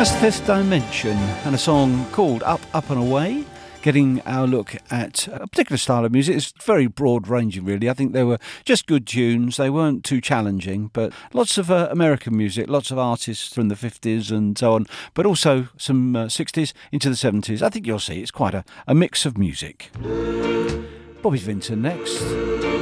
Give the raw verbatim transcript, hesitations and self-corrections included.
Fifth Dimension and a song called Up, Up and Away, getting our look at a particular style of music. It's very broad ranging really. I think they were just good tunes. They weren't too challenging, but lots of uh, American music, lots of artists from the fifties and so on, but also some uh, sixties into the seventies. I think you'll see it's quite a, a mix of music. Bobby Vinton next.